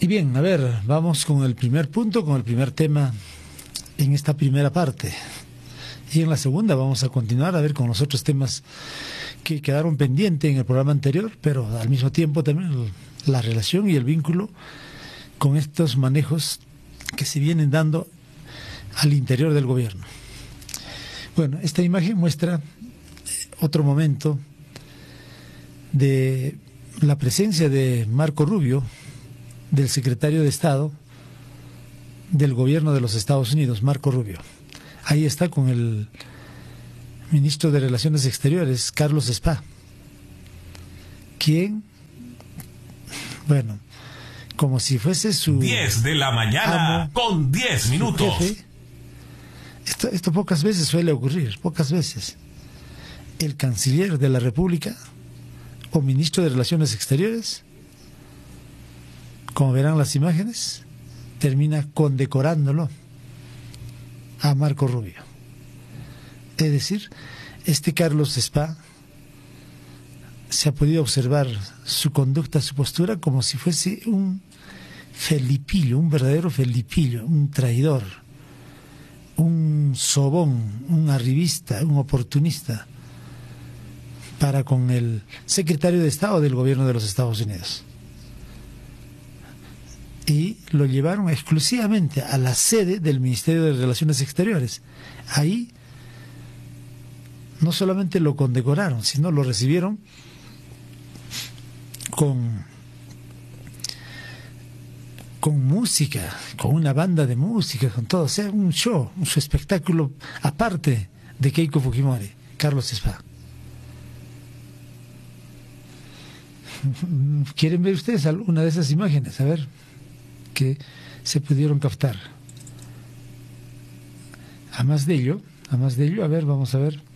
Y bien, a ver, vamos con el primer punto, con el primer tema en esta primera parte. Y en la segunda vamos a continuar a ver con los otros temas que quedaron pendientes en el programa anterior, pero al mismo tiempo también la relación y el vínculo con estos manejos que se vienen dando al interior del gobierno. Bueno, esta imagen muestra otro momento de la presencia de Marco Rubio, del secretario de Estado del gobierno de los Estados Unidos, Marco Rubio. Ahí está con el ministro de Relaciones Exteriores, Carlos Spa, quien, bueno, como si fuese su 10 de la mañana amo, con 10 minutos. Jefe. Esto pocas veces suele ocurrir, pocas veces. El canciller de la República o ministro de Relaciones Exteriores, como verán las imágenes, termina condecorándolo a Marco Rubio. Es decir, este Carlos Spa se ha podido observar su conducta, su postura, como si fuese un felipillo, un verdadero felipillo, un traidor, un sobón, un arribista, un oportunista para con el secretario de Estado del gobierno de los Estados Unidos. Y lo llevaron exclusivamente a la sede del Ministerio de Relaciones Exteriores. Ahí no solamente lo condecoraron, sino lo recibieron con música, con una banda de música, con todo, o sea, un show, un espectáculo aparte de Keiko Fujimori, Carlos Spa. ¿Quieren ver ustedes alguna de esas imágenes? A ver, que se pudieron captar. A más de ello, a ver, vamos a ver.